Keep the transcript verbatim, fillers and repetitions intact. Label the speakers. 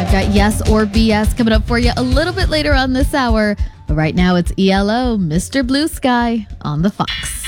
Speaker 1: We've got Yes or B S coming up for you a little bit later on this hour. But right now it's E L O, Mister Blue Sky on the Fox.